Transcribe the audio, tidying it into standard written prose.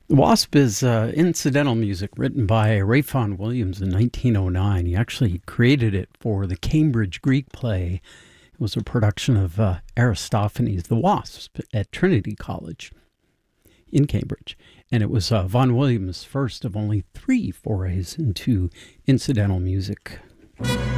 The Wasp is incidental music written by Ralph Vaughan Williams in 1909. He actually created it for the Cambridge Greek play. It was a production of Aristophanes' The Wasp at Trinity College in Cambridge. And it was Vaughan Williams' first of only 3 forays into incidental music.